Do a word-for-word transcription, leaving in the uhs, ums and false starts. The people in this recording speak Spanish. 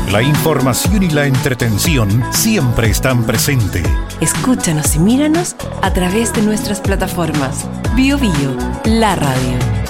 La información y la entretención siempre están presentes. Escúchanos y míranos a través de nuestras plataformas. Bio Bio, la radio.